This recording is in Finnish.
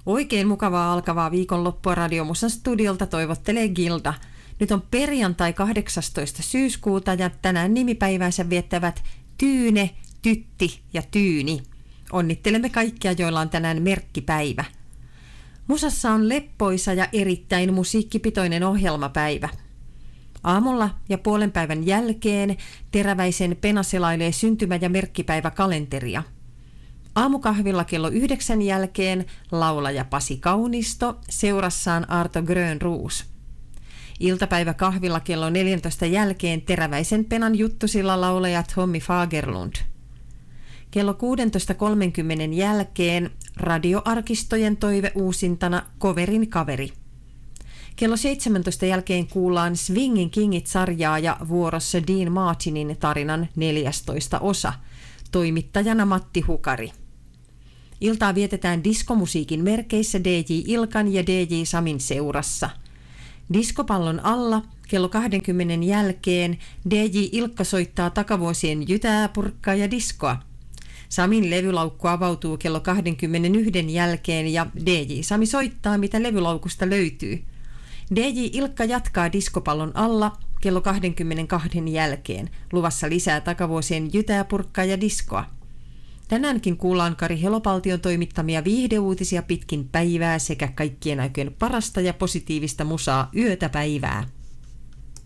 Oikein mukavaa alkavaa viikonloppua Radiomusan studiolta toivottelee Gilda. Nyt on perjantai 18. syyskuuta ja tänään nimipäiväänsä viettävät Tyyne, Tytti ja Tyyni. Onnittelemme kaikkia, joilla on tänään merkkipäivä. Musassa on leppoisa ja erittäin musiikkipitoinen ohjelmapäivä. Aamulla ja puolen päivän jälkeen Teräväisen Pena selailee syntymä- ja merkkipäiväkalenteria. Aamukahvilla kello 9 jälkeen laulaja Pasi Kaunisto seurassaan Arto Grönroos. Iltapäiväkahvilla kello 14 jälkeen Teräväisen Penan juttusilla laulaja Tommy Fagerlund. Kello 16.30 jälkeen radioarkistojen toive uusintana Coverin kaveri. Kello 17 jälkeen kuullaan Swingin Kingit-sarjaa ja vuorossa Dean Martinin tarinan 14. osa. Toimittajana Matti Hukari. Iltaa vietetään diskomusiikin merkeissä DJ Ilkan ja DJ Samin seurassa. Diskopallon alla kello 20 jälkeen DJ Ilkka soittaa takavuosien jytää, purkkaa ja diskoa. Samin levylaukku avautuu kello 21 jälkeen ja DJ Sami soittaa, mitä levylaukusta löytyy. DJ Ilkka jatkaa diskopallon alla kello 22 jälkeen. Luvassa lisää takavuosien jytää, purkkaa ja diskoa. Tänäänkin kuullaan Kari Helopaltion toimittamia viihdeuutisia pitkin päivää sekä kaikkien aikojen parasta ja positiivista musaa yötä päivää.